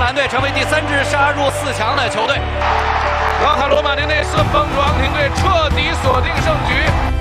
兰队成为第3支杀入4强的球队。 老塔罗马尼内斯疯狂艇队彻底锁定胜局。